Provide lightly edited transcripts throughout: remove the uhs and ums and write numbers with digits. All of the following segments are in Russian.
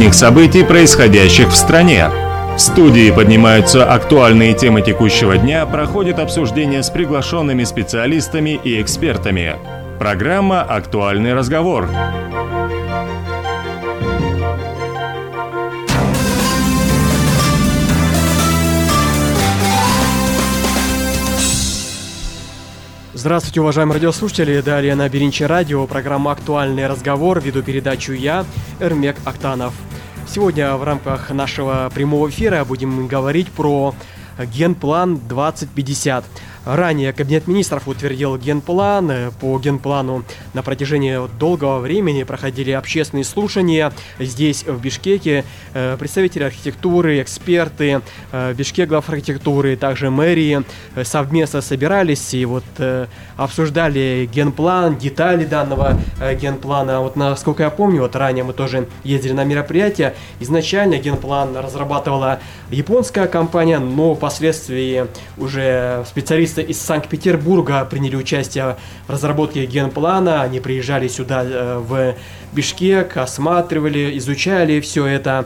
последних событий, происходящих в стране. В студии поднимаются актуальные темы текущего дня, проходит обсуждение с приглашенными специалистами и экспертами. Программа «Актуальный разговор». Здравствуйте, уважаемые радиослушатели. Далее на Беринче радио программа «Актуальный разговор». Веду передачу я, Эрмек Актанов. Сегодня в рамках нашего прямого эфира будем говорить про Генплан 2050. Ранее Кабинет министров утвердил генплан. По генплану на протяжении долгого времени проходили общественные слушания здесь, в Бишкеке. Представители архитектуры, эксперты, Бишкек глав архитектуры, также мэрии совместно собирались и обсуждали генплан, детали данного генплана. Насколько я помню, ранее мы тоже ездили на мероприятие. Изначально генплан разрабатывала японская компания, но впоследствии уже специалисты из Санкт-Петербурга приняли участие в разработке генплана. Они приезжали сюда, в Бишкек, осматривали, изучали все это.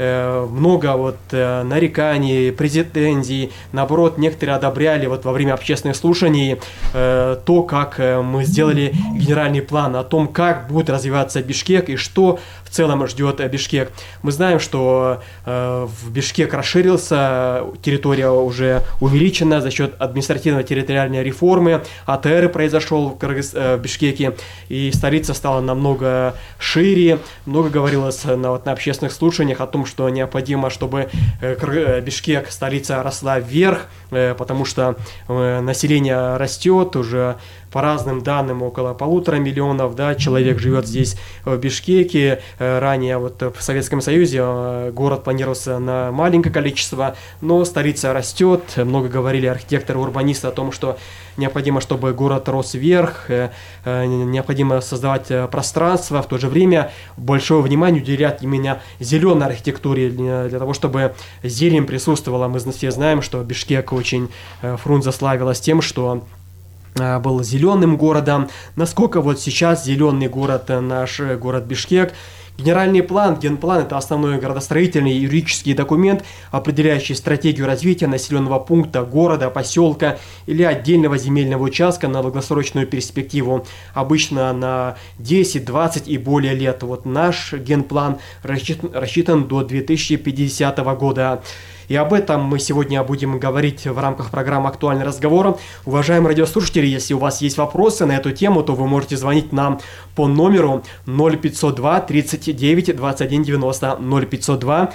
Много нареканий, претензий. Наоборот, некоторые одобряли во время общественных слушаний то, как мы сделали генеральный план о том, как будет развиваться Бишкек и что в целом ждет Бишкек. Мы знаем, что в Бишкек расширился, территория уже увеличена за счет административно-территориальной реформы. АТР произошел в Бишкеке, и столица стала намного шире. Много говорилось на общественных слушаниях о том, что необходимо, чтобы Бишкек, столица, росла вверх, потому что население растет уже. По разным данным, около 1,5 миллиона человек живет здесь, в Бишкеке. Ранее в Советском Союзе город планировался на маленькое количество, но столица растет. Много говорили архитекторы, урбанисты о том, что необходимо, чтобы город рос вверх, необходимо создавать пространство, в то же время большое внимание уделять именно зеленой архитектуре, для того, чтобы зелень присутствовала. Мы все знаем, что Бишкек очень, Фрунзе славилась тем, что был зеленым городом. Насколько сейчас зеленый город, наш город Бишкек. Генеральный план, генплан – это основной градостроительный и юридический документ, определяющий стратегию развития населенного пункта, города, поселка или отдельного земельного участка на долгосрочную перспективу, обычно на 10, 20 и более лет. Наш генплан рассчитан до 2050 года. И об этом мы сегодня будем говорить в рамках программы «Актуальный разговор». Уважаемые радиослушатели, если у вас есть вопросы на эту тему, то вы можете звонить нам по номеру 0502 39 21 90, 0502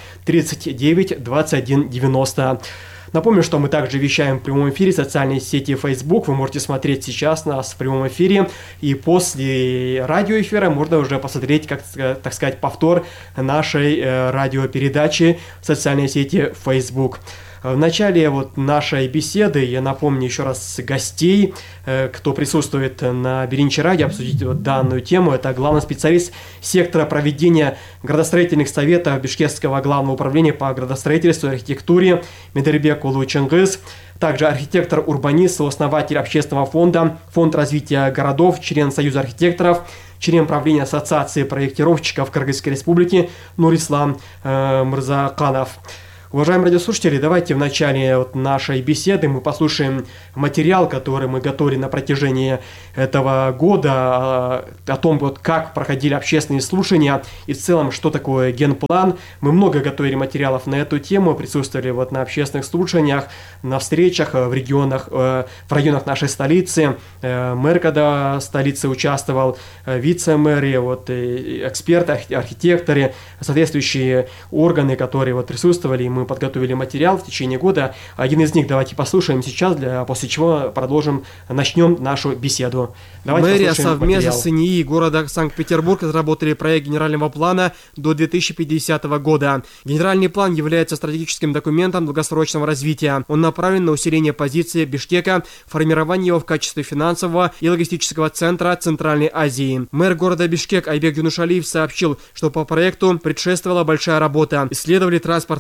39 21 90. Напомню, что мы также вещаем в прямом эфире в социальной сети Facebook. Вы можете смотреть сейчас нас в прямом эфире. И после радиоэфира можно уже посмотреть, так сказать, повтор нашей радиопередачи в социальной сети Facebook. В начале нашей беседы я напомню еще раз гостей, кто присутствует на Беринче радио, обсудить данную тему. Это главный специалист сектора проведения градостроительных советов Бишкекского главного управления по градостроительству и архитектуре Медербек Улу Чингиз. Также архитектор-урбанист, сооснователь общественного фонда, фонд развития городов, член Союза архитекторов, член правления Ассоциации проектировщиков Кыргызской республики Нурислам Мырзаканов. Уважаемые радиослушатели, давайте в начале нашей беседы мы послушаем материал, который мы готовили на протяжении этого года, о том, как проходили общественные слушания и в целом, что такое генплан. Мы много готовили материалов на эту тему, присутствовали на общественных слушаниях, на встречах в районах нашей столицы. Мэр, когда столицы участвовал, вице-мэры, эксперты, архитекторы, соответствующие органы, которые присутствовали. Мы подготовили материал в течение года. Один из них давайте послушаем сейчас, после чего начнем нашу беседу. Мэрия совместно с НИИ города Санкт-Петербург разработали проект генерального плана до 2050 года. Генеральный план является стратегическим документом долгосрочного развития. Он направлен на усиление позиции Бишкека, формирование его в качестве финансового и логистического центра Центральной Азии. Мэр города Бишкек Айбек Юнушалиев сообщил, что по проекту предшествовала большая работа. Исследовали транспортные потоки,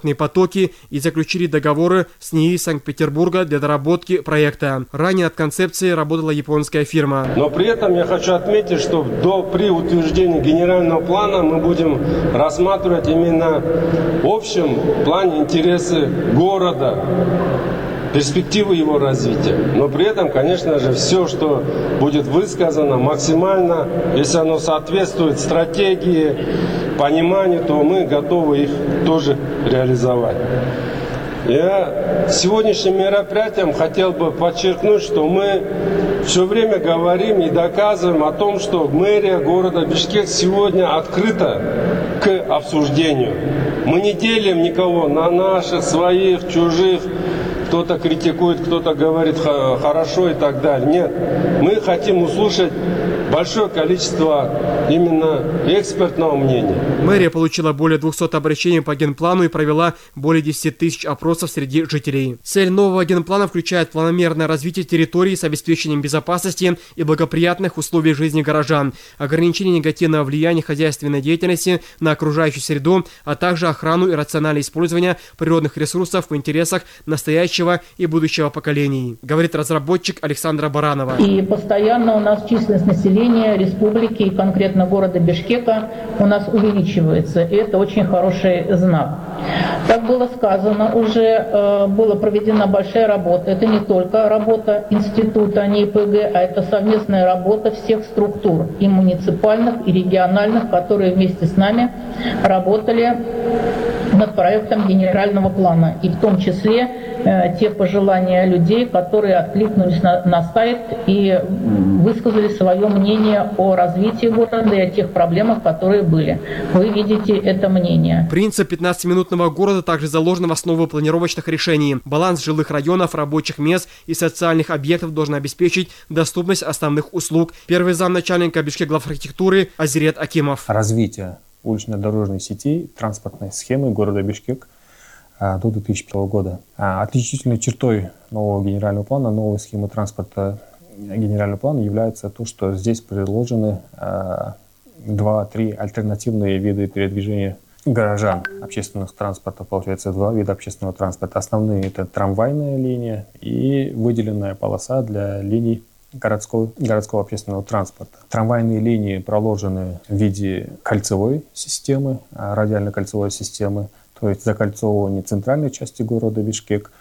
сроки и заключили договоры с НИИ Санкт-Петербурга для доработки проекта. Ранее над концепцией работала японская фирма. Но при этом я хочу отметить, что при утверждении генерального плана мы будем рассматривать именно в общем плане интересы города, перспективы его развития. Но при этом, конечно же, все, что будет высказано, максимально, если оно соответствует стратегии, пониманию, то мы готовы их тоже реализовать. Я сегодняшним мероприятием хотел бы подчеркнуть, что мы все время говорим и доказываем о том, что мэрия города Бишкек сегодня открыта к обсуждению. Мы не делим никого на наших, своих, чужих. Кто-то критикует, кто-то говорит хорошо и так далее. Нет, мы хотим услышать большое количество именно экспертного мнения. Мэрия получила более 200 обращений по генплану и провела более 10 тысяч опросов среди жителей. Цель нового генплана включает планомерное развитие территории с обеспечением безопасности и благоприятных условий жизни горожан, ограничение негативного влияния хозяйственной деятельности на окружающую среду, а также охрану и рациональное использование природных ресурсов в интересах настоящего и будущего поколений, говорит разработчик Александра Баранова. И постоянно у нас численность населения республики и конкретно города Бишкека у нас увеличивается, и это очень хороший знак. Как было сказано, уже была проведена большая работа. Это не только работа института НИИПГ, а это совместная работа всех структур, и муниципальных, и региональных, которые вместе с нами работали над проектом генерального плана, и в том числе те пожелания людей, которые откликнулись на сайт и высказали свое мнение о развитии города и о тех проблемах, которые были. Вы видите это мнение. Принцип 15-минутного города также заложен в основу планировочных решений. Баланс жилых районов, рабочих мест и социальных объектов должен обеспечить доступность основных услуг. Первый замначальника Бишкек-главархитектуры Азирет Акимов. Развитие улично-дорожной сети, транспортной схемы города Бишкек до 2005 года. Отличительной чертой нового генерального плана, новой схемы транспорта генерального плана является то, что здесь предложены 2-3 альтернативные виды передвижения горожан общественных транспортов. Получается 2 вида общественного транспорта. Основные — это трамвайная линия и выделенная полоса для линий городского общественного транспорта. Трамвайные линии проложены в виде кольцевой системы, радиально-кольцевой системы, то есть закольцовывание центральной части города Бишкек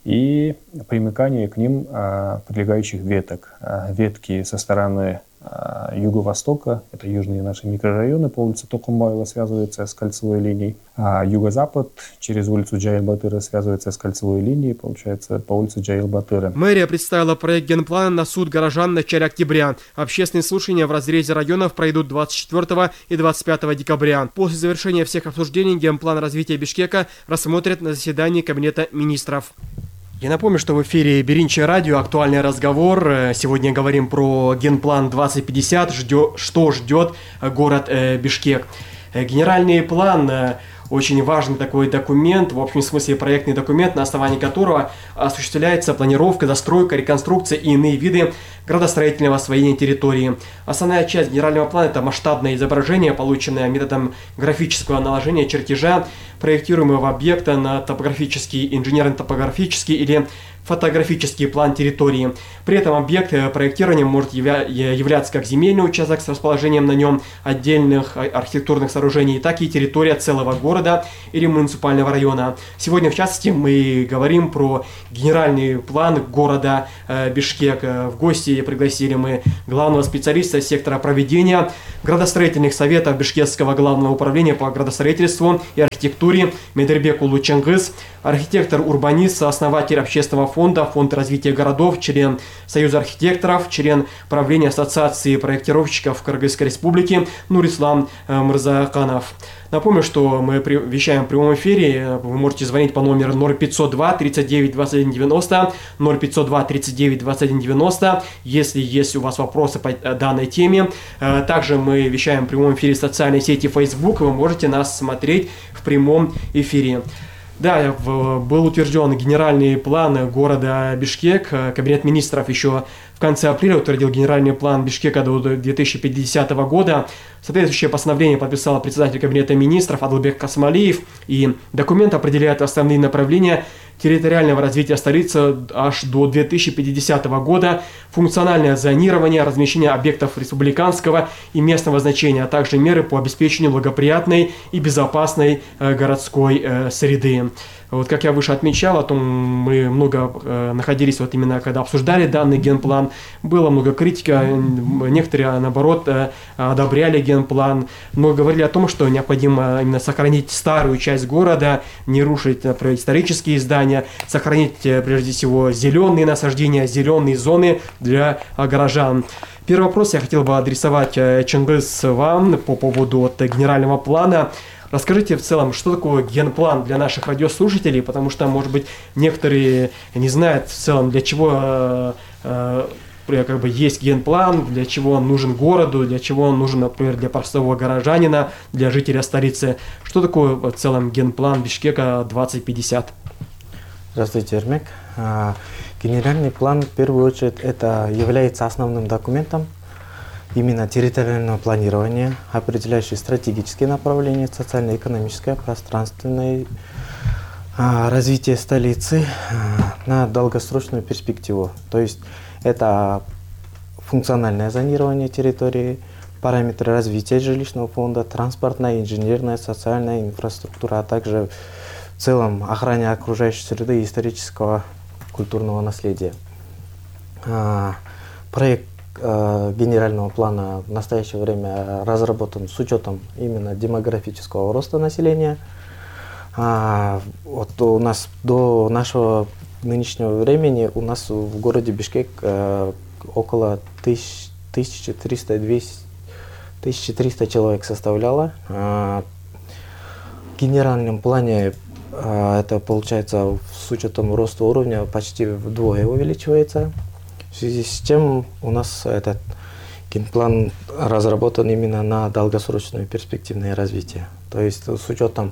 и примыкание к ним прилегающих веток. Ветки со стороны юго-востока, это южные наши микрорайоны, по улице Токумбаева связываются с кольцевой линией, а юго-запад через улицу Джаилбатыра связывается с кольцевой линией, получается, по улице Джаилбатыра. Мэрия представила проект генплана на суд горожан в начале октября. Общественные слушания в разрезе районов пройдут 24 и 25 декабря. После завершения всех обсуждений генплан развития Бишкека рассмотрят на заседании Кабинета министров. Я напомню, что в эфире Беринче радио «Актуальный разговор». Сегодня говорим про генплан 2050, что ждет город Бишкек. Генеральный план очень важный такой документ, в общем смысле проектный документ, на основании которого осуществляется планировка, застройка, реконструкция и иные виды градостроительного освоения территории. Основная часть генерального плана – это масштабное изображение, полученное методом графического наложения чертежа проектируемого объекта на топографический, инженерно-топографический или фотографический план территории. При этом объект проектирования может являться как земельный участок с расположением на нем отдельных архитектурных сооружений, так и территория целого города или муниципального района. Сегодня, в частности, мы говорим про генеральный план города Бишкек. В гости пригласили мы главного специалиста сектора проведения градостроительных советов Бишкекского главного управления по градостроительству и архитектуре Медербек Улученгыз, архитектор-урбанист, основатель общественного фонда, фонд развития городов, член Союза архитекторов, член правления Ассоциации проектировщиков Кыргызской республики Нурислам Мырзаканов. Напомню, что мы вещаем в прямом эфире. Вы можете звонить по номеру 0502 39 21 90, 0502 39 21 90, если есть у вас вопросы по данной теме. Также мы вещаем в прямом эфире в социальной сети Facebook, вы можете нас смотреть в прямом эфире. Да, был утвержден генеральный план города Бишкек. Кабинет министров еще в конце апреля утвердил генеральный план Бишкека до 2050 года. Соответствующее постановление подписал председатель кабинета министров Адылбек Касмалиев. И документ определяет основные направления территориального развития столицы аж до 2050 года, функциональное зонирование, размещение объектов республиканского и местного значения, а также меры по обеспечению благоприятной и безопасной городской среды. Вот как я выше отмечал, о том мы много находились вот именно когда обсуждали данный генплан, было много критики, некоторые наоборот одобряли генплан, но говорили о том, что необходимо именно сохранить старую часть города, не рушить, например, исторические здания, сохранить прежде всего зеленые насаждения, зеленые зоны для горожан. Первый вопрос я хотел бы адресовать, Чингис, вам по поводу генерального плана. Расскажите в целом, что такое генплан для наших радиослушателей, потому что, может быть, некоторые не знают в целом, для чего есть генплан, для чего он нужен городу, для чего он нужен, например, для простого горожанина, для жителя столицы. Что такое в целом генплан Бишкека 2050? Здравствуйте, Эрмек. Генеральный план, в первую очередь, это является основным документом именно территориального планирования, определяющий стратегические направления, социально-экономическое, пространственное развитие столицы на долгосрочную перспективу. То есть это функциональное зонирование территории, параметры развития жилищного фонда, транспортная, инженерная, социальная инфраструктура, а также в целом охране окружающей среды и исторического культурного наследия. Проект генерального плана в настоящее время разработан с учетом именно демографического роста населения. Вот у нас до нашего нынешнего времени у нас в городе Бишкек около 1300 человек составляло. В генеральном плане это получается с учетом роста уровня почти вдвое увеличивается. В связи с чем у нас этот генплан разработан именно на долгосрочное перспективное развитие. То есть с учетом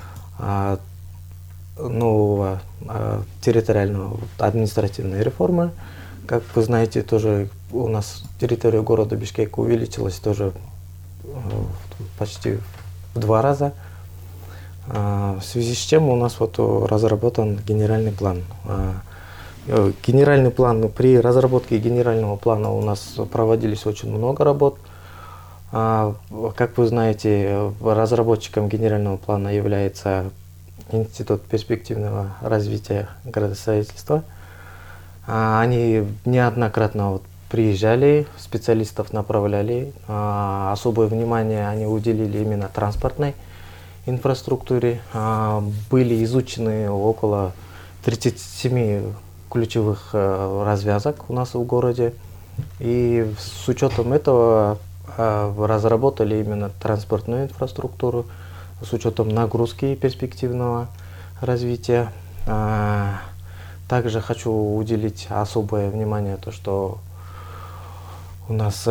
нового территориального административной реформы, как вы знаете, тоже у нас территория города Бишкек увеличилась тоже почти в 2 раза. В связи с чем у нас вот разработан генеральный план. Генеральный план, при разработке генерального плана у нас проводились очень много работ. Как вы знаете, разработчиком генерального плана является Институт перспективного развития градостроительства. Они неоднократно приезжали, специалистов направляли. Особое внимание они уделили именно транспортной инфраструктуре. Были изучены около 37 ключевых развязок у нас в городе. И с учетом этого разработали именно транспортную инфраструктуру, с учетом нагрузки перспективного развития. Также хочу уделить особое внимание то, что у нас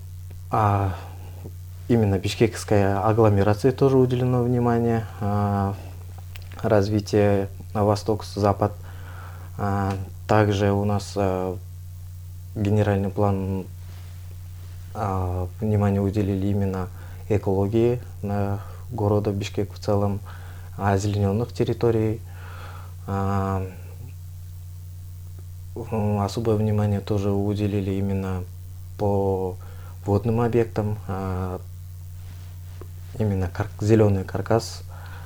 именно бишкекская агломерация тоже уделено внимание, развитие на восток-запад. Также у нас генеральный план внимание уделили именно экологии города Бишкек в целом, озелененных территорий. Особое внимание тоже уделили именно по водным объектам, именно зеленый каркас.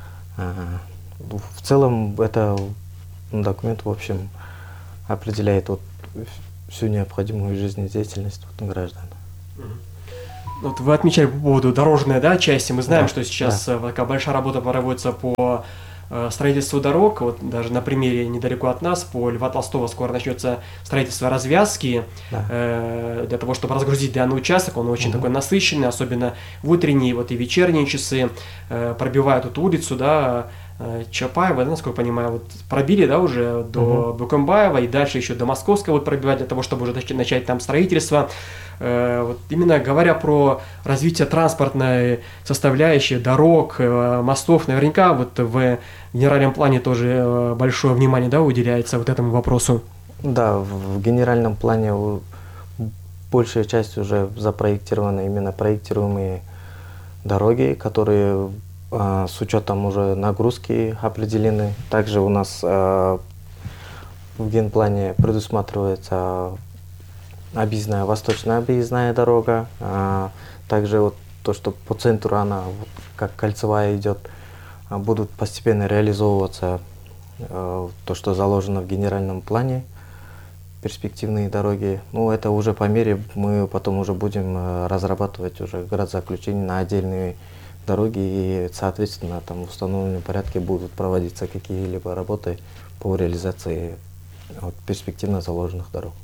В целом это документ, в общем, определяет всю необходимую жизнедеятельность граждан. Вот вы отмечали по поводу дорожной части. Мы знаем, что сейчас такая большая работа проводится по строительству дорог. Вот даже на примере недалеко от нас, по Льва Толстого, скоро начнется строительство развязки. Для того, чтобы разгрузить данный участок. Он очень такой насыщенный, особенно в утренние и вечерние часы. Пробивают эту улицу, Чапаева, да, насколько я понимаю, вот пробили, да, уже до Букамбаева, и дальше еще до Московска вот пробивать для того, чтобы уже начать там строительство. Вот именно говоря про развитие транспортной составляющей, дорог, мостов, наверняка вот в генеральном плане тоже большое внимание, да, уделяется вот этому вопросу. Да, в генеральном плане большая часть уже запроектированы именно проектируемые дороги, которые с учетом уже нагрузки определены. Также у нас в генплане предусматривается восточная объездная дорога. Также вот то, что по центру она вот как кольцевая идет, будут постепенно реализовываться то, что заложено в генеральном плане, перспективные дороги. Ну, это уже по мере мы потом уже будем разрабатывать уже градозаключение на отдельные дороги, и, соответственно, там в установленном порядке будут проводиться какие-либо работы по реализации перспективно заложенных дорог.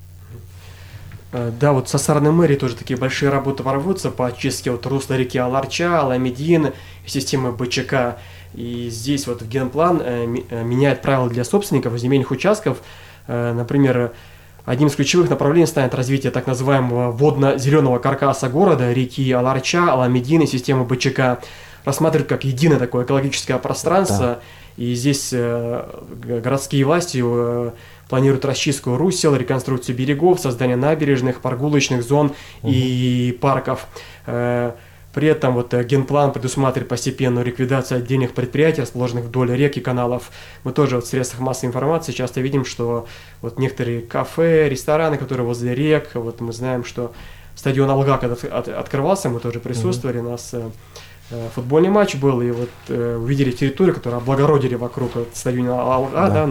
Да, вот со стороны мэрии тоже такие большие работы проводятся по очистке вот русла реки Аларча, Аламедин, системы БЧК. И здесь вот в генплан меняет правила для собственников земельных участков. Например, одним из ключевых направлений станет развитие так называемого водно-зеленого каркаса города, реки Аларча, Аламедин и системы БЧК. Рассматривают как единое такое экологическое пространство. Да. И здесь городские власти планируют расчистку русел, реконструкцию берегов, создание набережных, прогулочных зон и парков. При этом вот генплан предусматривает постепенную ликвидацию отдельных предприятий, расположенных вдоль рек и каналов. Мы тоже вот в средствах массовой информации часто видим, что вот некоторые кафе, рестораны, которые возле рек, вот мы знаем, что стадион Алга, когда открывался, мы тоже присутствовали, у нас футбольный матч был, и вот увидели территорию, которую облагородили вокруг стадиона Алга, да,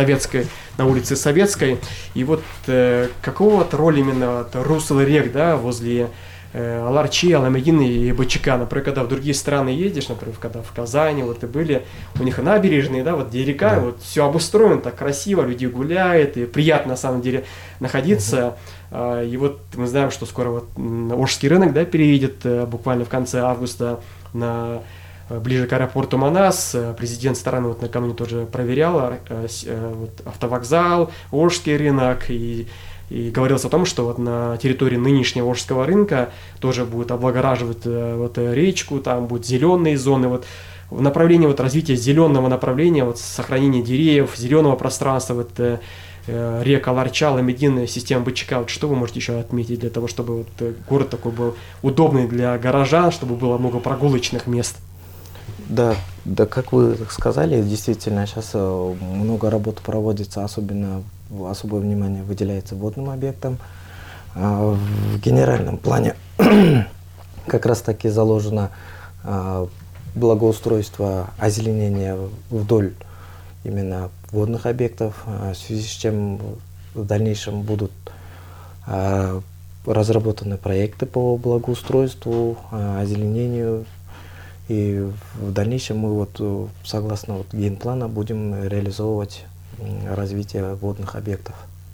на улице Советской. И вот какого-то роли именно русла рек, да, возле Аларчи, Аламедин и БЧК. Например, когда в другие страны ездишь, например, когда в Казани вот и были, у них набережные, да, вот где река, да. Вот все обустроено так красиво, люди гуляют, и приятно на самом деле находиться. И вот мы знаем, что скоро вот Ожский рынок, да, переедет буквально в конце августа ближе к аэропорту Манас. Президент страны вот накануне тоже проверял вот, автовокзал, Ожский рынок, и говорилось о том, что вот на территории нынешнего Ожского рынка тоже будет облагораживать вот речку, там будут зеленые зоны. Вот в направлении вот развития зеленого направления, вот сохранения деревьев, зеленого пространства, вот река Аларча, Аламедин, система БЧК. Вот что вы можете еще отметить для того, чтобы вот город такой был удобный для горожан, чтобы было много прогулочных мест? Да, как вы сказали, действительно сейчас много работ проводится, особое внимание выделяется водным объектам. В генеральном плане как раз таки заложено благоустройство, озеленение вдоль именно водных объектов, в связи с чем в дальнейшем будут разработаны проекты по благоустройству, озеленению, и в дальнейшем мы вот согласно вот генплана будем реализовывать развитие водных объектов.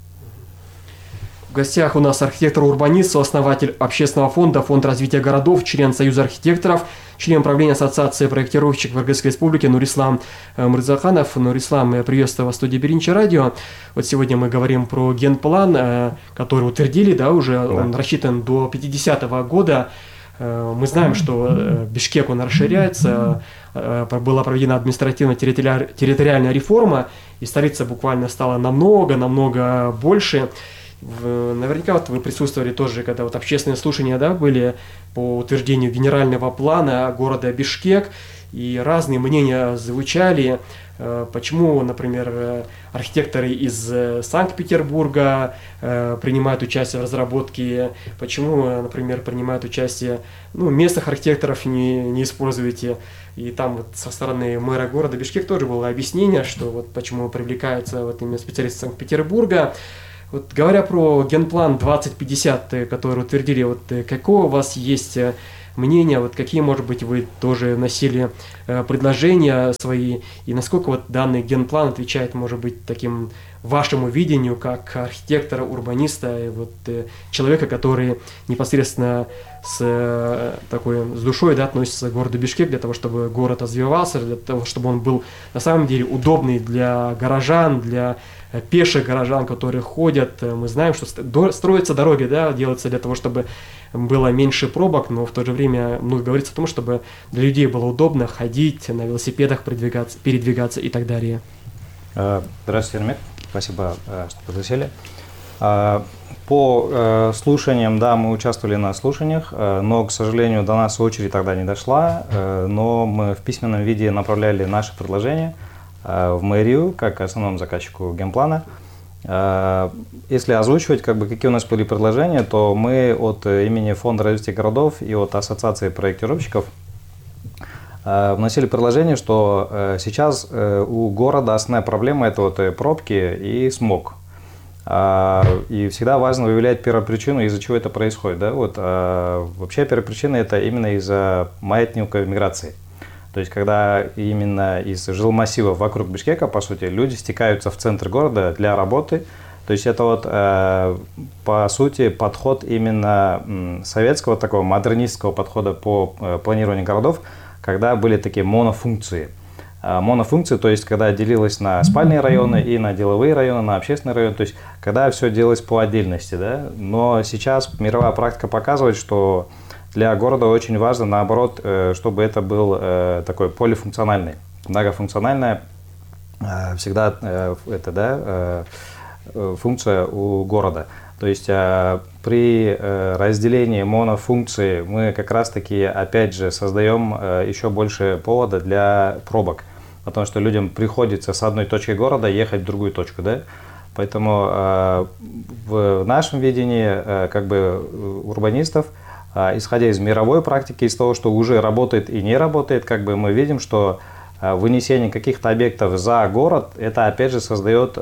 В гостях у нас архитектор-урбанист, сооснователь общественного фонда «Фонд развития городов», член Союза архитекторов, член правления Ассоциации проектировщиков в Кыргызской республике Нурислам Мырзаханов. Нурислам, я приветствую вас в студии Биринчи радио. Вот сегодня мы говорим про генплан, который утвердили, да, уже он рассчитан до 50-го года. Мы знаем, что Бишкек, он расширяется, была проведена административно-территориальная реформа, и столица буквально стала намного больше. Наверняка вот вы присутствовали тоже, когда вот общественные слушания, да, были по утверждению генерального плана города Бишкек, и разные мнения звучали. Почему, например, архитекторы из Санкт-Петербурга принимают участие в разработке, почему, например, принимают участие, местных архитекторов не используете. И там вот со стороны мэра города Бишкек тоже было объяснение, что вот почему привлекаются вот именно специалисты Санкт-Петербурга. Вот говоря про генплан 2050, который утвердили, вот какое у вас есть мнение, вот какие, может быть, вы тоже вносили предложения свои, и насколько вот данный генплан отвечает, может быть, таким вашему видению как архитектора, урбаниста, и вот человека, который непосредственно с душой, да, относится к городу Бишкек для того, чтобы город развивался, для того, чтобы он был на самом деле удобный для горожан, для пеших горожан, которые ходят. Мы знаем, что строятся дороги, да, делаются для того, чтобы было меньше пробок, но в то же время много говорится о том, чтобы для людей было удобно ходить, на велосипедах передвигаться и так далее. Здравствуйте, Эрмек. Спасибо, что пригласили. По слушаниям, да, мы участвовали на слушаниях, но, к сожалению, до нас очередь тогда не дошла, но мы в письменном виде направляли наши предложения в мэрию, как основному заказчику генплана. Если озвучивать, какие у нас были предложения, то мы от имени Фонда развития городов и от Ассоциации проектировщиков вносили предложение, что сейчас у города основная проблема – это пробки и смог. И всегда важно выявлять первопричину, из-за чего это происходит. Да? Вообще первопричина – это именно из-за маятниковой миграции. То есть, когда именно из жилмассивов вокруг Бишкека, по сути, люди стекаются в центр города для работы. То есть, это по сути, подход именно советского, такого модернистского подхода по планированию городов, когда были такие монофункции. Монофункции, то есть, когда делилось на спальные районы и на деловые районы, на общественные районы, то есть, когда все делалось по отдельности. Да? Но сейчас мировая практика показывает, что для города очень важно, наоборот, чтобы это был такой полифункциональный, многофункциональная всегда это, да, функция у города. То есть при разделении монофункции мы как раз-таки, опять же, создаем еще больше повода для пробок, потому что людям приходится с одной точки города ехать в другую точку, да? Поэтому в нашем видении урбанистов, исходя из мировой практики, из того, что уже работает и не работает, мы видим, что вынесение каких-то объектов за город, это опять же создает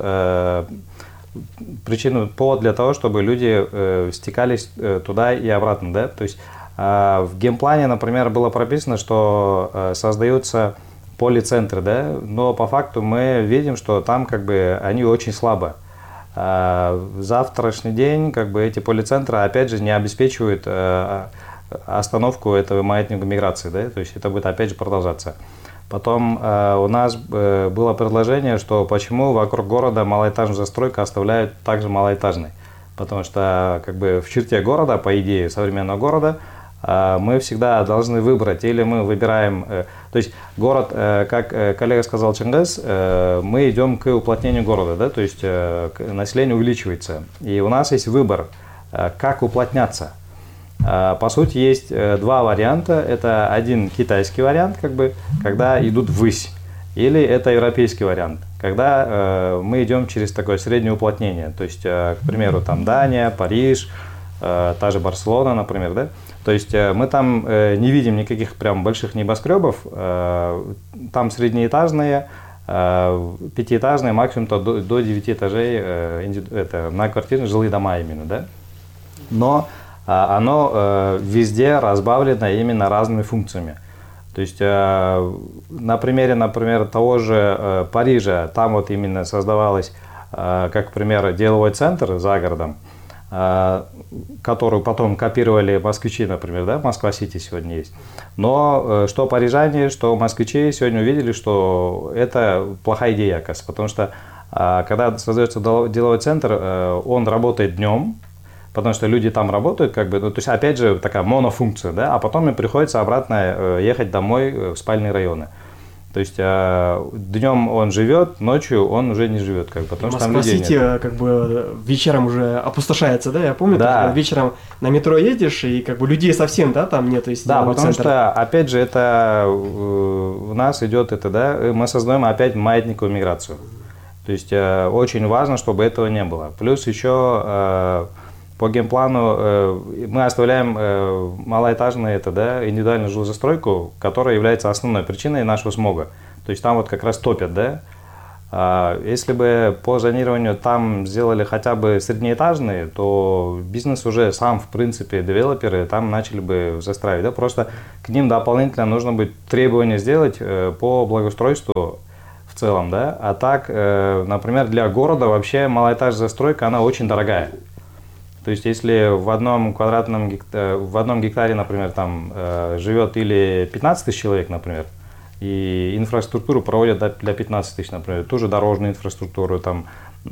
причину, повод для того, чтобы люди стекались туда и обратно. Да? То есть в генплане, например, было прописано, что создаются полицентры, да? Но по факту мы видим, что там они очень слабо. В завтрашний день эти полицентры опять же не обеспечивают остановку этого маятника миграции, да? То есть это будет опять же продолжаться. Потом у нас было предложение, что почему вокруг города малоэтажную застройку оставляют также малоэтажной. Потому что в черте города, по идее современного города, мы всегда должны выбрать, или мы выбираем, то есть город, как коллега сказал Чингис, мы идем к уплотнению города, да, то есть население увеличивается. И у нас есть выбор, как уплотняться. По сути, есть два варианта. Это один китайский вариант, когда идут ввысь, или это европейский вариант, когда мы идем через такое среднее уплотнение. То есть, к примеру, там Дания, Париж, та же Барселона, например, да? То есть мы там не видим никаких прям больших небоскребов, там среднеэтажные, пятиэтажные, максимум до 9 этажей, это многоквартирные жилые дома именно, да? Но оно везде разбавлено именно разными функциями. То есть на примере, например, того же Парижа, там вот именно создавалось, как, к примеру, деловой центр за городом, которую потом копировали москвичи, например, да, Москва-Сити сегодня есть. Но что парижане, что москвичи сегодня увидели, что это плохая идея, оказывается, потому что когда создается деловой центр, он работает днем, потому что люди там работают, то есть опять же такая монофункция, да, а потом им приходится обратно ехать домой в спальные районы. То есть днем он живет, ночью он уже не живет, потому что там людей нет. Москва-Сити вечером уже опустошается, да? Я помню, да. Вечером на метро едешь, и людей совсем, да, там нет. Да, потому что, опять же, это у нас идет это, да, мы создаем опять маятниковую миграцию. То есть очень важно, чтобы этого не было. Плюс еще по генплану мы оставляем малоэтажную индивидуальную жилзастройку, которая является основной причиной нашего смога. То есть там вот как раз топят, да. Если бы по зонированию там сделали хотя бы среднеэтажные, то бизнес уже сам, в принципе, девелоперы там начали бы застраивать. Да? Просто к ним дополнительно нужно будет требования сделать по благоустройству в целом, да, а так, например, для города вообще малоэтажная застройка, она очень дорогая. То есть, если в одном гектаре, например, там живет или 15 тысяч человек, например, и инфраструктуру проводят для 15 тысяч, например, ту же дорожную инфраструктуру, там,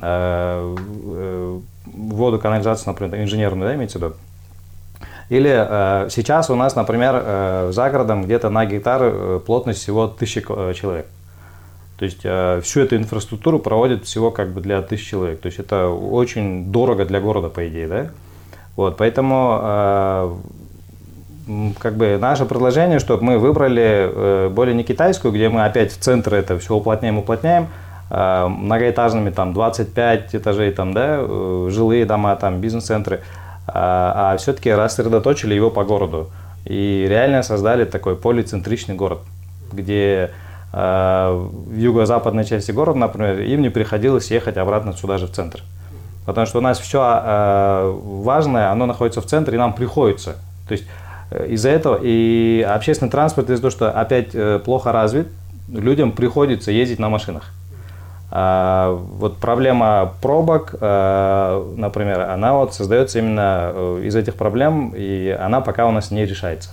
воду, канализацию, например, инженерную, да, имеется в виду? Или сейчас у нас, например, за городом где-то на гектар плотность всего 1000 человек. То есть всю эту инфраструктуру проводят всего как бы для 1000 человек. То есть это очень дорого для города, по идее, да? Вот, поэтому как бы наше предложение, чтобы мы выбрали более не китайскую, где мы опять в центр это все уплотняем, многоэтажными там 25 этажей, там, да, жилые дома, там, бизнес-центры, а все-таки рассредоточили его по городу и реально создали такой полицентричный город, где в юго-западной части города, например, им не приходилось ехать обратно сюда же в центр. Потому что у нас все важное, оно находится в центре, и нам приходится. То есть из-за этого и общественный транспорт, из-за того, что опять плохо развит, людям приходится ездить на машинах. Вот проблема пробок, например, она вот создается именно из этих проблем, и она пока у нас не решается.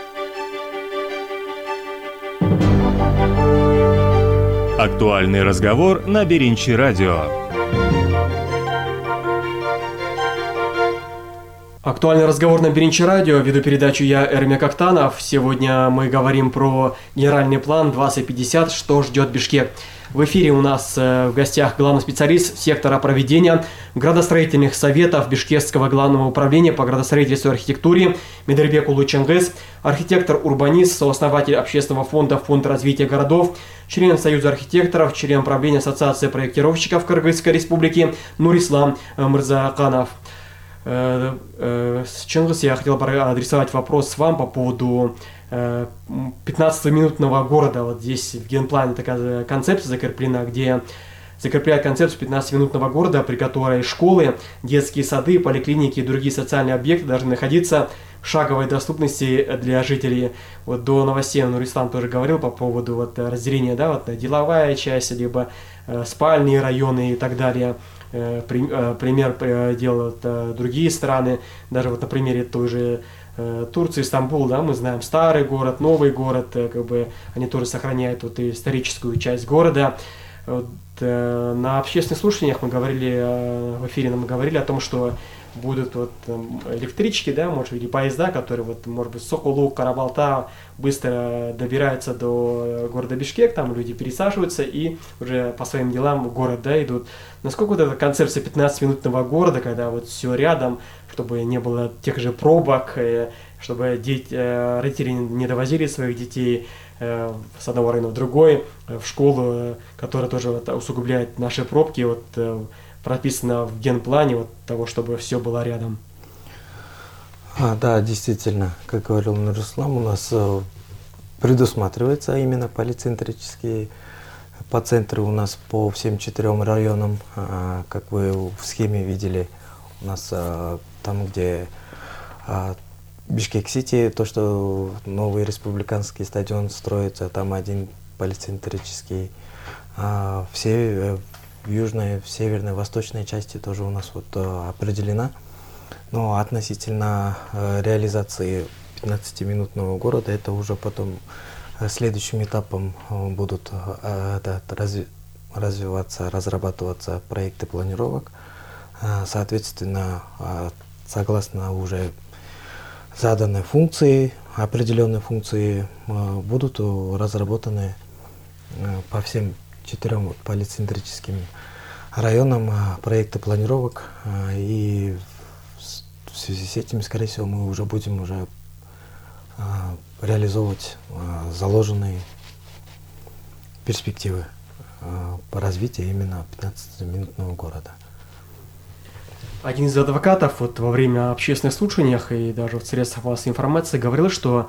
Актуальный разговор на Беринчи радио. Актуальный разговор на Беринчи радио. Веду передачу я, Эрмек Актанов. Сегодня мы говорим про генеральный план 2050, что ждет Бишкек. В эфире у нас в гостях главный специалист сектора проведения градостроительных советов Бишкекского главного управления по градостроительству и архитектуре Медербек Улу Чангыз, архитектор-урбанист, сооснователь общественного фонда «Фонд развития городов», член Союза архитекторов, член правления Ассоциации проектировщиков Кыргызской республики Нурислам Мырзаканов. Чангыз, я хотел бы адресовать вопрос вам по поводу 15-минутного города. Вот здесь в генплане такая концепция закреплена, где закрепляет концепцию 15-минутного города, при которой школы, детские сады, поликлиники и другие социальные объекты должны находиться в шаговой доступности для жителей. Вот до новостей Нурислам тоже говорил по поводу вот разделения, да, вот деловая часть, либо спальные районы и так далее. Пример делают другие страны, даже вот на примере той же Турции, Стамбул, да, мы знаем старый город, новый город, как бы они тоже сохраняют вот историческую часть города. Вот, на общественных слушаниях мы говорили, в эфире мы говорили о том, что будут вот электрички, да, может быть, или поезда, которые вот, может быть, Соколук, Карабалта быстро добираются до города Бишкек, там люди пересаживаются и уже по своим делам в город, да, идут. Насколько вот эта концепция 15-минутного города, когда вот все рядом, чтобы не было тех же пробок, чтобы родители не довозили своих детей с одного района в другой, в школу, которая тоже вот усугубляет наши пробки, вот прописано в генплане вот того, чтобы все было рядом. Да, действительно, как говорил Нурислам, у нас предусматривается именно полицентрические. По центру у нас по всем 4 районам, как вы в схеме видели, у нас там, где Бишкек-Сити, то, что новый республиканский стадион строится, там один полицентрический. Все в южной, в северной, восточной части тоже у нас вот определена. Но относительно реализации 15-минутного города, это уже потом следующим этапом будут развиваться, разрабатываться проекты планировок. Соответственно, согласно уже заданной функции, определенные функции будут разработаны по всем 4 полицентрическим районам проекты планировок, и в связи с этим, скорее всего, мы уже будем реализовывать заложенные перспективы по развитию именно 15-минутного города. Один из адвокатов вот во время общественных слушаний и даже в средствах массовой информации говорил, что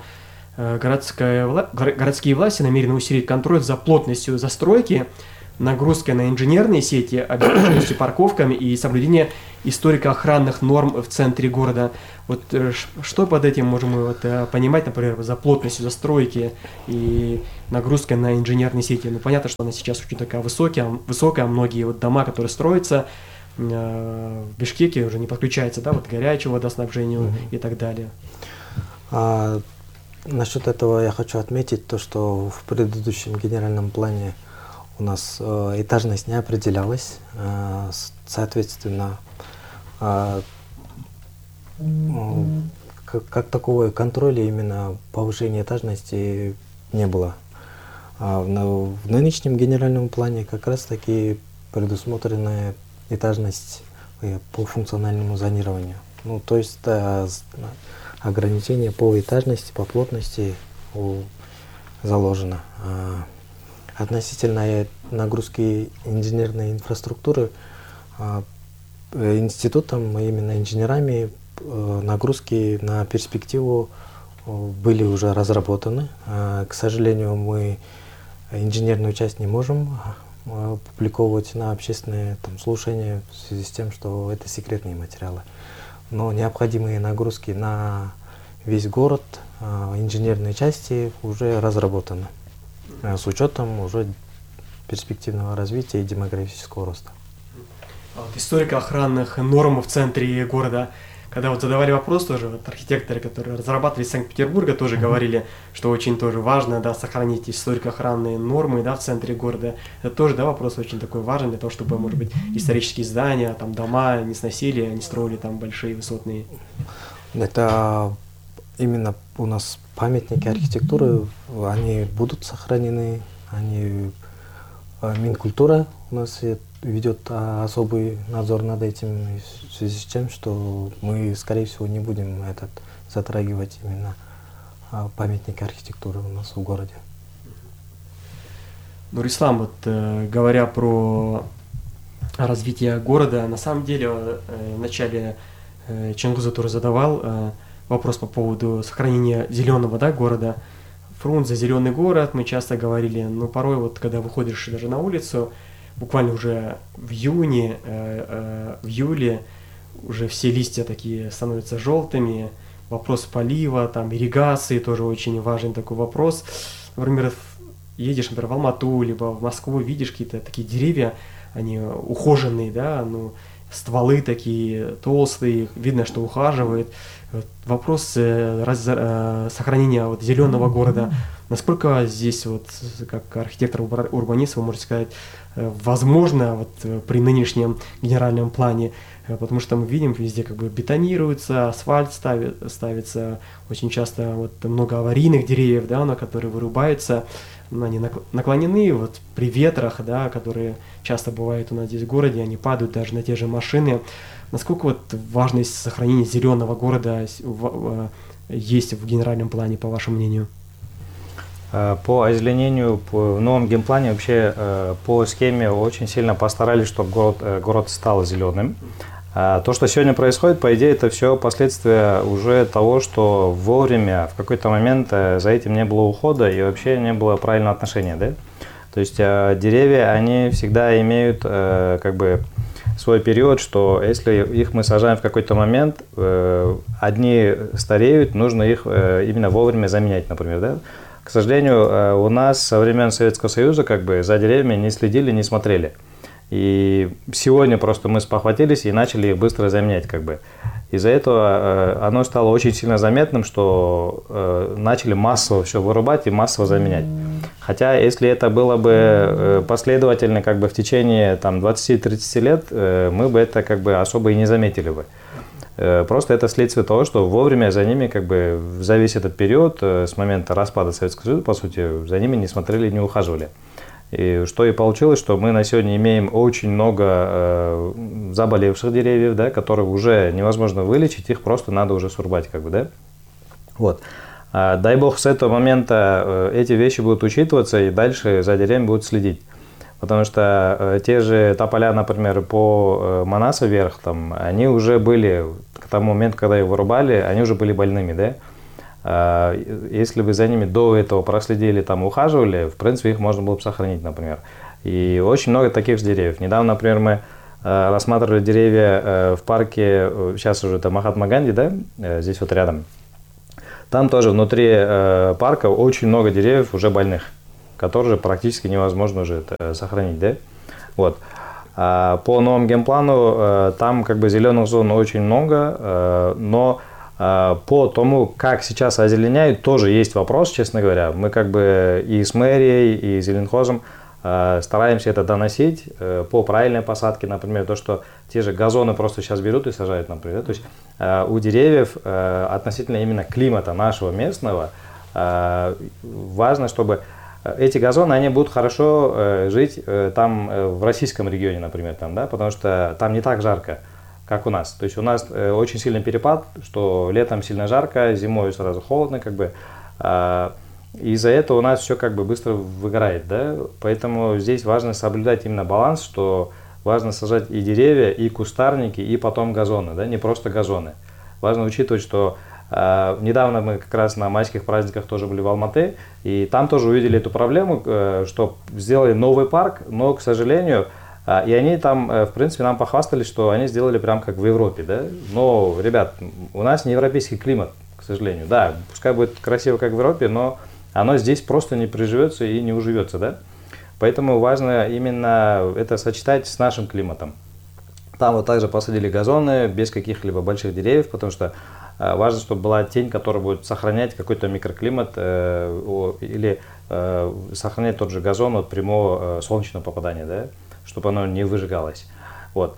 городские власти намерены усилить контроль за плотностью застройки, нагрузкой на инженерные сети, обеспеченностью парковками и соблюдение историко-охранных норм в центре города. Вот что под этим можем мы понимать, например, за плотностью застройки и нагрузкой на инженерные сети? Ну, понятно, что она сейчас очень такая высокая, многие вот дома, которые строятся в Бишкеке, уже не подключаются, да, вот к горячему водоснабжению и так далее. Насчет этого я хочу отметить то, что в предыдущем генеральном плане у нас этажность не определялась, соответственно, как такового контроля именно повышения этажности не было. В нынешнем генеральном плане как раз таки предусмотрена этажность по функциональному зонированию. Ну, то есть ограничение по этажности, по плотности заложено. Относительно нагрузки инженерной инфраструктуры, институтом, именно инженерами, нагрузки на перспективу были уже разработаны. К сожалению, мы инженерную часть не можем публиковать на общественные слушания в связи с тем, что это секретные материалы. Но необходимые нагрузки на весь город, инженерные части уже разработаны с учетом уже перспективного развития и демографического роста. Историко-охранных норм в центре города. Когда вот задавали вопрос, тоже вот архитекторы, которые разрабатывали из Санкт-Петербурга, тоже говорили, что очень тоже важно, да, сохранить историко-охранные нормы, да, в центре города. Это тоже, да, вопрос очень такой важный для того, чтобы, может быть, исторические здания, там дома не сносили, не строили там большие высотные. Это именно у нас памятники архитектуры, они будут сохранены, Минкультура у нас ведет особый надзор над этим, в связи с тем, что мы, скорее всего, не будем затрагивать именно памятники архитектуры у нас в городе. Ну, Рислам, вот говоря про развитие города, на самом деле в начале Чингуза тоже задавал вопрос по поводу сохранения зеленого, да, города. Фрунзе, зеленый город, мы часто говорили, но порой вот когда выходишь даже на улицу, буквально уже в июне, в июле уже все листья такие становятся желтыми. Вопрос полива, там, ирригации тоже очень важный такой вопрос. Например, едешь, например, в Алмату, либо в Москву, видишь какие-то такие деревья, они ухоженные, да, ну, стволы такие толстые, видно, что ухаживает. Вопрос сохранения вот зеленого города. Насколько здесь, вот, как архитектор-урбанист, вы можете сказать, возможно вот, при нынешнем генеральном плане, потому что мы видим, везде как бы бетонируется, асфальт ставится, очень часто вот, много аварийных деревьев, да, на которые вырубаются, они наклонены вот, при ветрах, да, которые часто бывают у нас здесь в городе, они падают даже на те же машины. Насколько вот важность сохранения зеленого города есть в генеральном плане, по вашему мнению? По озеленению в новом генплане вообще по схеме очень сильно постарались, чтобы город стал зеленым. То, что сегодня происходит, по идее, это все последствия уже того, что вовремя, в какой-то момент за этим не было ухода и вообще не было правильного отношения, да? То есть деревья, они всегда имеют как бы свой период, что если их мы сажаем в какой-то момент, одни стареют, нужно их именно вовремя заменять, например, да? К сожалению, у нас со времен Советского Союза как бы за деревьями не следили, не смотрели. И сегодня просто мы спохватились и начали их быстро заменять как бы. Из-за этого оно стало очень сильно заметным, что начали массово все вырубать и массово заменять. Хотя если это было бы последовательно как бы в течение там 20-30 лет, мы бы это как бы особо и не заметили бы. Просто это следствие того, что вовремя за ними как бы за весь этот период, с момента распада Советского Союза, по сути, за ними не смотрели, не ухаживали. И что и получилось, что мы на сегодня имеем очень много заболевших деревьев, да, которые уже невозможно вылечить, их просто надо уже срубать, как бы, да. Вот. Дай бог, с этого момента эти вещи будут учитываться и дальше за деревьями будут следить. Потому что те же тополя, например, по Манасу вверх, там, они уже были, к тому моменту, когда их вырубали, они уже были больными, да. Если бы за ними до этого проследили, там, ухаживали, в принципе, их можно было бы сохранить, например. И очень много таких же деревьев. Недавно, например, мы рассматривали деревья в парке, сейчас уже это Махатма Ганди, да, здесь вот рядом. Там тоже внутри парка очень много деревьев уже больных, которые практически невозможно уже это сохранить, да. Вот. По новому генплану там как бы зеленых зон очень много, но по тому, как сейчас озеленяют, тоже есть вопрос, честно говоря. Мы как бы и с мэрией, и с Зеленхозом стараемся это доносить по правильной посадке, например, то, что те же газоны просто сейчас берут и сажают, например. То есть у деревьев относительно именно климата нашего местного важно, чтобы эти газоны, они будут хорошо жить там в российском регионе, например, там, да, потому что там не так жарко, как у нас. То есть у нас очень сильный перепад, что летом сильно жарко, зимой сразу холодно, как бы. Из-за этого у нас все как бы быстро выгорает, да. Поэтому здесь важно соблюдать именно баланс, что важно сажать и деревья, и кустарники, и потом газоны, да, не просто газоны. Важно учитывать, что недавно мы как раз на майских праздниках тоже были в Алматы, и там тоже увидели эту проблему, что сделали новый парк, но, к сожалению, и они там, в принципе, нам похвастались, что они сделали прям как в Европе, да. Но, ребят, у нас не европейский климат, к сожалению. Да, пускай будет красиво, как в Европе, но оно здесь просто не приживется и не уживется, да. Поэтому важно именно это сочетать с нашим климатом. Там вот также посадили газоны без каких-либо больших деревьев, потому что важно, чтобы была тень, которая будет сохранять какой-то микроклимат или сохранять тот же газон от прямого солнечного попадания, да, чтобы оно не выжигалось. Вот.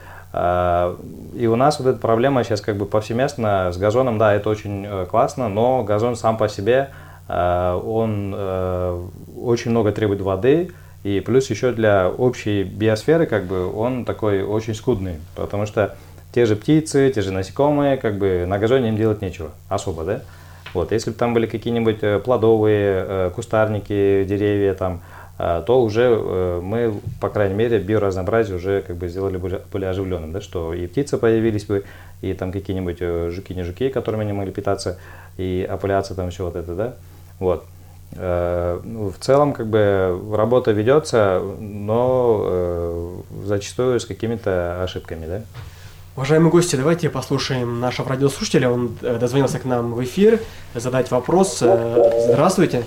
И у нас вот эта проблема сейчас как бы повсеместно с газоном, да, это очень классно, но газон сам по себе, он очень много требует воды, и плюс еще для общей биосферы как бы он такой очень скудный, потому что те же птицы, те же насекомые, как бы на газоне им делать нечего особо, да. Вот, если бы там были какие-нибудь плодовые кустарники, деревья там, то уже мы, по крайней мере, биоразнообразие уже как бы сделали более оживленным, да, что и птицы появились бы, и там какие-нибудь жуки, не жуки, которыми они могли питаться, и опыляться там еще вот это, да, вот. В целом, как бы, работа ведется, но зачастую с какими-то ошибками, да. Уважаемые гости, давайте послушаем нашего радиослушателя. Он дозвонился к нам в эфир, задать вопрос. Здравствуйте.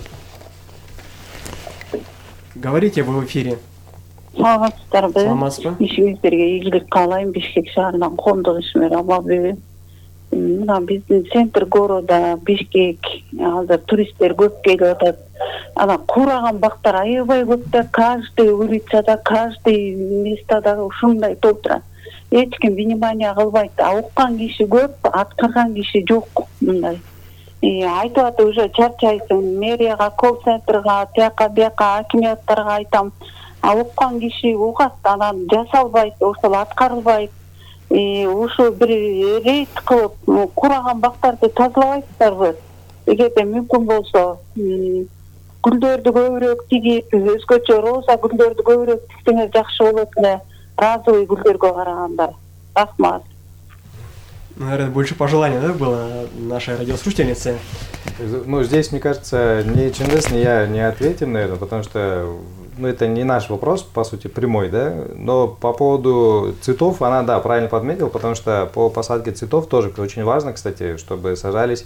Говорите, вы в эфире. Саламатсызбы. Ишиңиздерге ийгилик каалайм. Бишкек шаарынан Кондук Ишмер Абабы. Мына биздин центр города Бишкек, азыр туристтер көп келип атат. Ана кураган бактар аябай көп да, каждый улицада, каждый местада ушундай толтура. Эч ким внимание кылбайт. Уккан киши көп, аткарган киши жок мындай. Айтып атып уже чарчайсың, мэрияга, колл-центрга, тияка бияка, акимияттарга айтам. Уккан киши угат, анан жасалбайт, ошол аткарылбайт. Ушу бир рейд кылып, кураган бактарды тазалабайсыздарбы? Эгерде мүмкүн болсо, гүлдөрдү көбүрөөк тигип, өзгөчө роза гүлдөрдү көбүрөөк тиксеңер жакшы болот эле. Разовый гүлдөргө караганда. Рахмат. Наверное, больше пожеланий, да, было нашей радиослушательнице? Ну, здесь, мне кажется, ни Чингис, ни я не ответим, наверное, потому что, ну, это не наш вопрос, по сути, прямой, да, но по поводу цветов, она, да, правильно подметила, потому что по посадке цветов тоже очень важно, кстати, чтобы сажались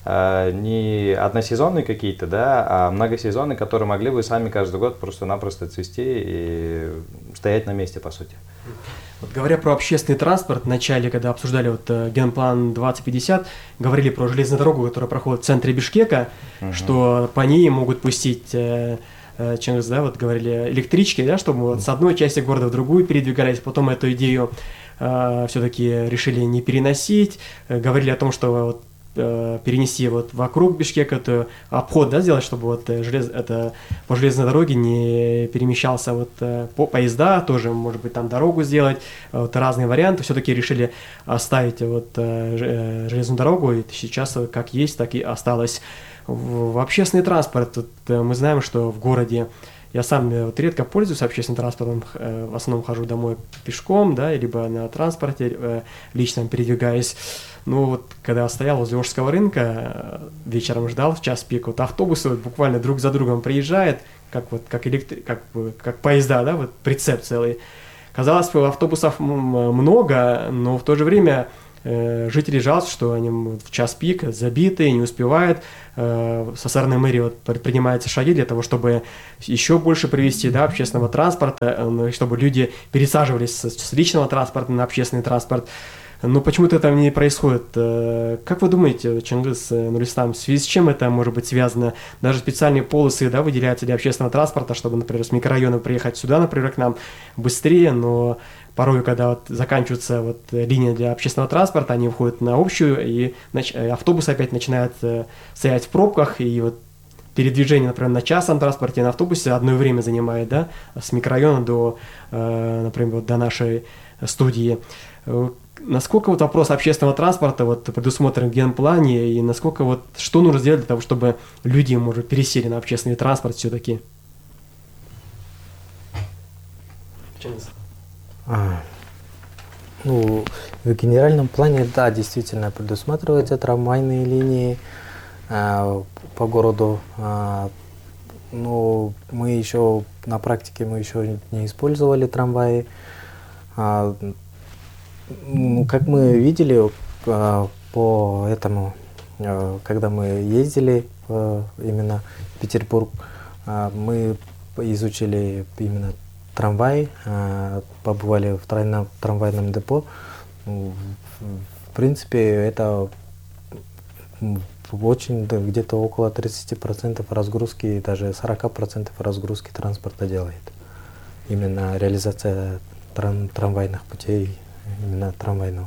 не односезонные какие-то, да, а многосезонные, которые могли бы сами каждый год просто-напросто цвести и стоять на месте, по сути. Вот, говоря про общественный транспорт, в начале, когда обсуждали вот генплан 2050, говорили про железную дорогу, которая проходит в центре Бишкека, что по ней могут пустить, Чингис, да, вот говорили, электрички, да, чтобы вот с одной части города в другую передвигались, потом эту идею все-таки решили не переносить, говорили о том, что вот, перенести вот вокруг Бишкека, это обход, да, сделать, чтобы вот по железной дороге не перемещался вот поезда, тоже, может быть, там дорогу сделать, вот разные варианты, все-таки решили оставить вот железную дорогу, и сейчас как есть, так и осталось. В общественный транспорт, вот, мы знаем, что в городе, я сам вот редко пользуюсь общественным транспортом, в основном хожу домой пешком, да, либо на транспорте лично передвигаюсь. Ну вот, когда стоял возле Ожского рынка, вечером ждал в час пик, вот автобусы вот буквально друг за другом приезжают, как поезда, да, вот прицеп целый. казалось бы, автобусов много, но в то же время жители жалуются, что они в час пик забиты, не успевают. Со стороны мэрии предпринимаются шаги для того, чтобы еще больше привести общественного транспорта, чтобы люди пересаживались с личного транспорта на общественный транспорт. Но почему-то это не происходит. Как вы думаете, Чингис, Нурислам, в связи с чем это может быть связано? Даже специальные полосы выделяются для общественного транспорта, чтобы, например, с микрорайона приехать сюда, например, к нам быстрее, но порой, когда заканчивается линия для общественного транспорта, они выходят на общую, и автобусы опять начинают стоять в пробках, и передвижение, например, на частном транспорте, на автобусе одно время занимает, да, с микрорайона до, например, до нашей студии. Насколько вопрос общественного транспорта предусмотрен в генплане, и насколько что нужно сделать для того, чтобы люди, может, пересели на общественный транспорт все-таки? В генеральном плане, да, действительно предусматриваются трамвайные линии по городу. Но мы еще на практике не использовали трамваи. Как мы видели по этому, когда мы ездили именно в Петербург, мы изучили именно трамвай, побывали в трамвайном депо. В принципе, это очень, где-то около 30% разгрузки, даже 40% разгрузки транспорта делает. Именно реализация трамвайных путей, именно трамвайного.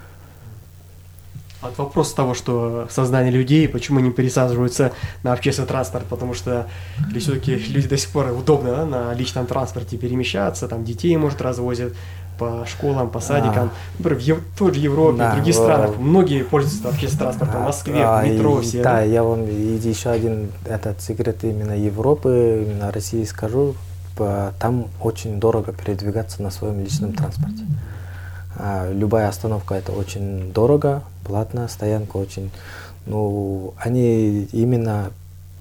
От вопроса того, что сознание людей, почему не пересаживаются на общественный транспорт, потому что все-таки люди до сих пор удобно на личном транспорте перемещаться, там детей, может, развозят по школам, по садикам. Например, в той же Европе, в других странах многие пользуются общественным транспортом, в Москве, в метро, все. Да, я вам еще один секрет именно Европы, именно России скажу, там очень дорого передвигаться на своем личном транспорте. Любая остановка это очень дорого, платная стоянка очень. Они именно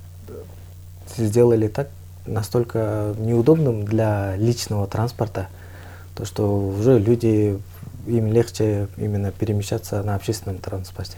сделали так настолько неудобным для личного транспорта, то что уже им легче именно перемещаться на общественном транспорте.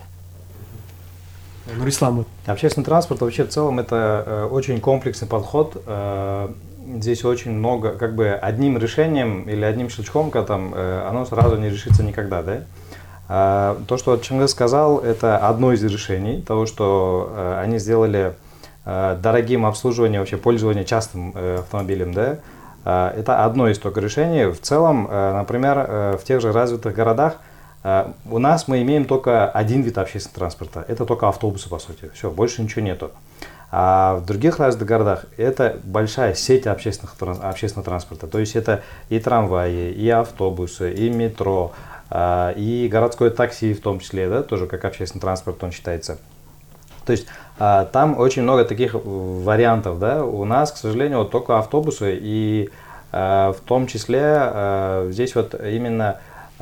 Нурислам. Общественный транспорт вообще в целом это очень комплексный подход. Здесь очень много, одним решением или одним щелчком, оно сразу не решится никогда, да? То, что Чингис сказал, это одно из решений того, что они сделали дорогим обслуживание, вообще пользование частным автомобилем, да? Это одно из только решений. В целом, например, в тех же развитых городах у нас мы имеем только один вид общественного транспорта, это только автобусы, по сути, все, больше ничего нету. А в других развитых городах это большая сеть общественного транспорта. То есть это и трамваи, и автобусы, и метро, и городское такси в том числе, да, тоже как общественный транспорт он считается. То есть там очень много таких вариантов. Да. У нас, к сожалению, только автобусы, и в том числе здесь именно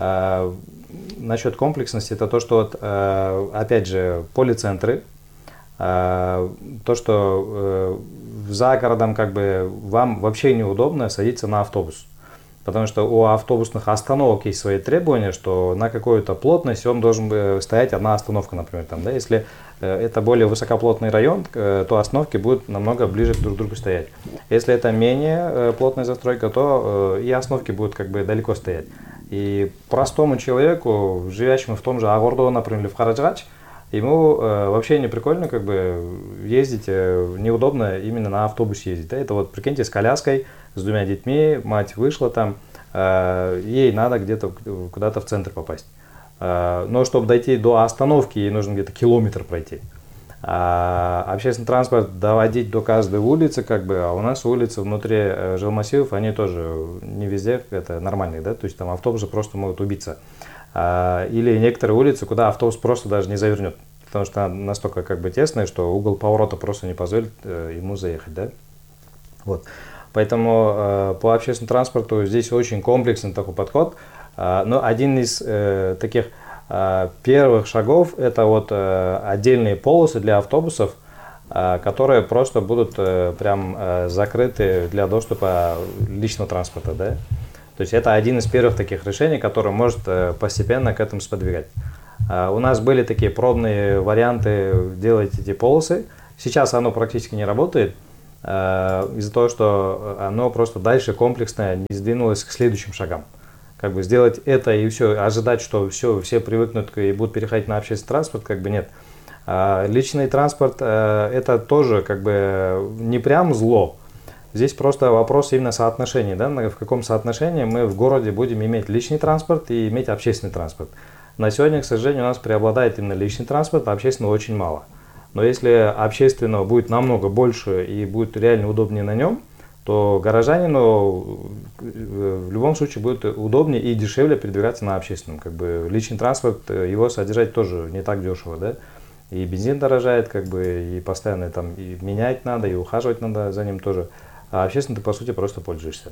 насчет комплексности, это то, что опять же полицентры, то, что за городом вам вообще неудобно садиться на автобус. Потому что у автобусных остановок есть свои требования, что на какую-то плотность он должен стоять одна остановка, например. Да? Если это более высокоплотный район, то остановки будут намного ближе друг к другу стоять. Если это менее плотная застройка, то и остановки будут далеко стоять. И простому человеку, живящему в том же Агордо, например, или в Хараджач, ему вообще не прикольно ездить, неудобно именно на автобусе ездить. Да? Это прикиньте, с коляской, с двумя детьми, мать вышла там, ей надо где-то куда-то в центр попасть. Но чтобы дойти до остановки, ей нужно где-то километр пройти. Общественный транспорт доводить до каждой улицы, а у нас улицы внутри жилмассивов, они тоже не везде это нормальные, да? То есть там автобусы просто могут убиться. Или некоторые улицы, куда автобус просто даже не завернет, потому что она настолько тесная, что угол поворота просто не позволит ему заехать, да? Поэтому по общественному транспорту здесь очень комплексный такой подход. Но один из таких первых шагов это отдельные полосы для автобусов, которые просто будут прям закрыты для доступа личного транспорта, да? То есть это один из первых таких решений, который может постепенно к этому сподвигать. У нас были такие пробные варианты делать эти полосы. Сейчас оно практически не работает, из-за того, что оно просто дальше комплексно не сдвинулось к следующим шагам. Как бы сделать это и все, ожидать, что все привыкнут и будут переходить на общественный транспорт, как бы нет. Личный транспорт это тоже как бы не прям зло. Здесь просто вопрос именно соотношения, да, в каком соотношении мы в городе будем иметь личный транспорт и иметь общественный транспорт. На сегодня, к сожалению, у нас преобладает именно личный транспорт, а общественного очень мало. Но если общественного будет намного больше и будет реально удобнее на нем, то горожанину в любом случае будет удобнее и дешевле передвигаться на общественном. Как бы личный транспорт, его содержать тоже не так дешево, да? И бензин дорожает, как бы, и постоянно там и менять надо, и ухаживать надо за ним тоже. А общественно ты, по сути, просто пользуешься.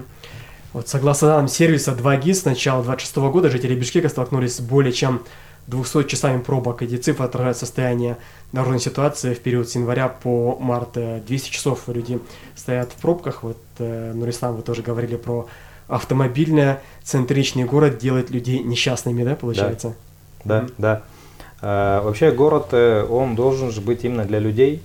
Вот согласно данным сервиса 2GIS, с начала 2026 года жители Бишкека столкнулись с более чем 200 часами пробок. Эти цифры отражают состояние дорожной ситуации в период с января по март. 200 часов люди стоят в пробках. Вот, Нурислам, вы тоже говорили про автомобильный центричный город делает людей несчастными, да, получается? Да, да. Вообще город, он должен же быть именно для людей.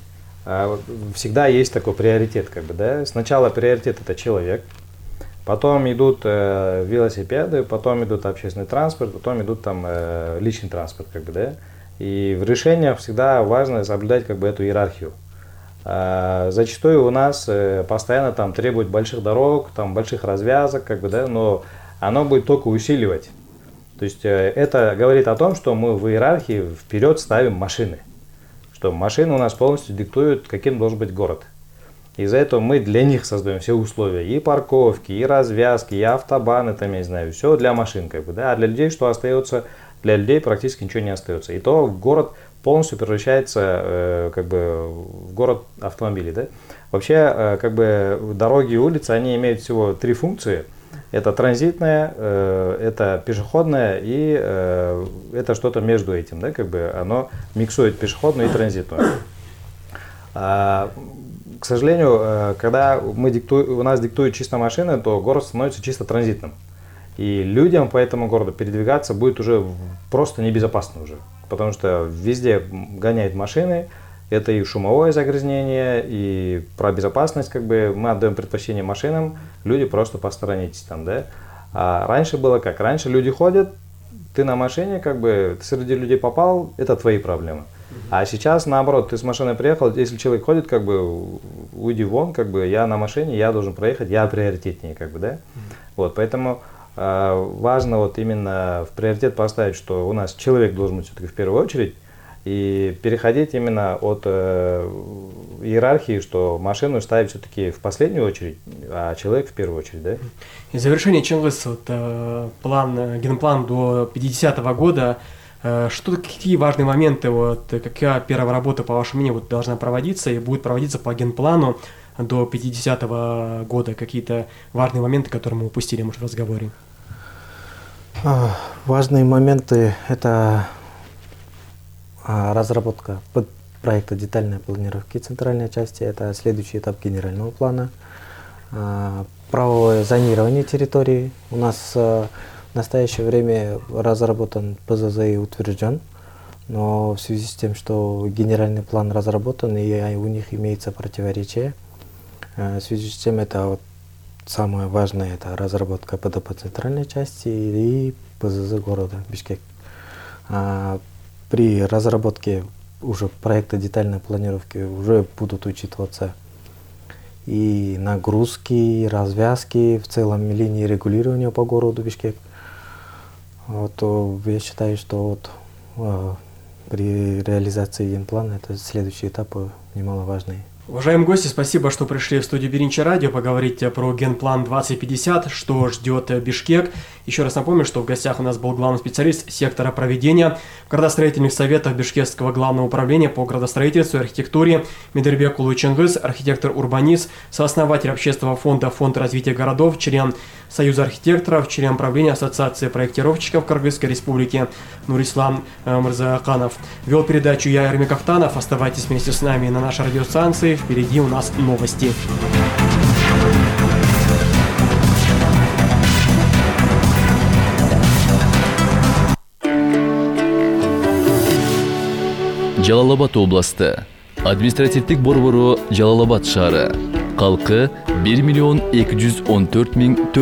Всегда есть такой приоритет, как бы, да. Сначала приоритет это человек. Потом идут велосипеды, потом идут общественный транспорт, потом идут там личный транспорт, как бы, да. И в решениях всегда важно соблюдать как бы эту иерархию. Зачастую у нас постоянно там требуют больших дорог, там больших развязок, как бы, да, но оно будет только усиливать. То есть это говорит о том, что мы в иерархии вперед ставим машины, что машины у нас полностью диктуют, каким должен быть город. Из-за этого мы для них создаем все условия, и парковки, и развязки, и автобаны, там, я не знаю, все для машин, как бы, да, а для людей что остается? Для людей практически ничего не остается. И то город полностью превращается как бы в город автомобилей, да. Вообще, как бы дороги и улицы, они имеют всего 3 функции. Это транзитная, это пешеходная и это что-то между этим, да, как бы оно миксует пешеходную и транзитную. К сожалению, когда у нас диктуют чисто машины, то город становится чисто транзитным. И людям по этому городу передвигаться будет уже просто небезопасно уже. Потому что везде гоняют машины, это и шумовое загрязнение, и про безопасность, как бы мы отдаем предпочтение машинам, люди просто посторонитесь там, да. А раньше было как? Раньше люди ходят, ты на машине, как бы, ты среди людей попал, это твои проблемы. А сейчас, наоборот, ты с машиной приехал, если человек ходит, как бы, уйди вон, как бы, я на машине, я должен проехать, я приоритетнее, как бы, да. Вот, поэтому важно вот именно в приоритет поставить, что у нас человек должен быть все-таки в первую очередь, и переходить именно от иерархии, что машину ставить все-таки в последнюю очередь, а человек в первую очередь, да? И в завершение, Чингис, вот, генплан до 50-го года, какие важные моменты, вот, какая первая работа, по вашему мнению, вот, должна проводиться и будет проводиться по генплану до 50-го года? Какие-то важные моменты, которые мы упустили, может, в разговоре? Важные моменты – это разработка проекта детальной планировки центральной части, это следующий этап генерального плана. Правовое зонирование территории. У нас в настоящее время разработан ПЗЗ и утвержден, но в связи с тем, что генеральный план разработан и у них имеется противоречие, в связи с тем это вот самое важное, это разработка ПДП центральной части и ПЗЗ города Бишкек. При разработке уже проекта детальной планировки уже будут учитываться и нагрузки, и развязки, в целом линии регулирования по городу Бишкек. Вот, я считаю, что вот, при реализации генплана это следующие этапы немаловажные. Уважаемые гости, спасибо, что пришли в студию Биринчи Радио поговорить про генплан 2050, что ждет Бишкек. Еще раз напомню, что в гостях у нас был главный специалист сектора проведения градостроительных советов Бишкекского главного управления по градостроительству и архитектуре Медербек Улуй Чингис, архитектор-урбанист, сооснователь общественного фонда «Фонд развития городов», член Союза архитекторов, член правления Ассоциации проектировщиков Кыргызской Республики Нурислам Мырзаканов. Вел передачу я, Эрмек Актанов. Оставайтесь вместе с нами на нашей радиостанции. Впереди у нас новости. Жалал-Абад областы. Административдик борбору Жалал-Абад шаары. Халкы 1 214